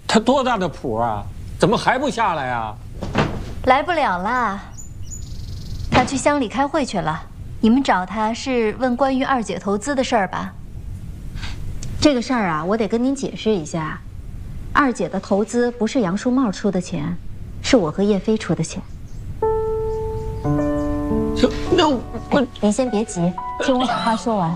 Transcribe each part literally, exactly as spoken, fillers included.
他多大的谱啊？怎么还不下来啊？ 来不了啦，他去乡里开会去了。你们找他是问关于二姐投资的事儿吧？这个事儿啊，我得跟您解释一下。二姐的投资不是杨树茂出的钱，是我和叶飞出的钱。 这那我您先别急，听我把话说完。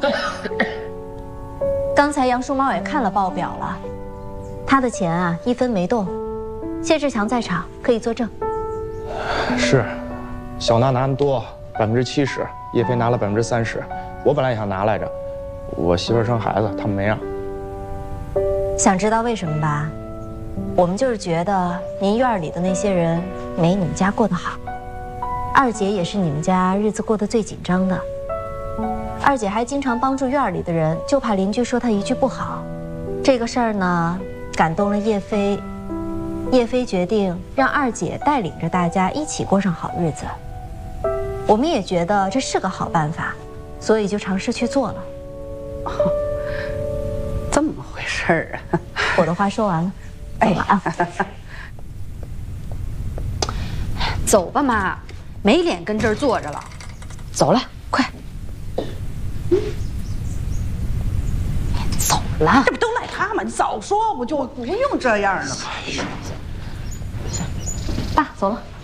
刚才杨树茂也看了报表了，他的钱啊一分没动。谢志强在场，可以作证。 是，小娜拿那么多，百分之七十，叶飞拿了百分之三十。我本来也想拿来着，我媳妇儿生孩子，他们没让。 想知道为什么吧？我们就是觉得您院里的那些人没你们家过得好。二姐也是你们家日子过得最紧张的。二姐还经常帮助院里的人，就怕邻居说她一句不好。这个事儿呢，感动了叶飞。叶飞决定让二姐带领着大家一起过上好日子。我们也觉得这是个好办法，所以就尝试去做了。 哦，这么回事儿啊！ 我的话说完了，走了啊。 走吧，妈，没脸跟这儿坐着了。走了，快。走了。 这不都赖他吗？你早说，我就不用这样了。 爸，走了。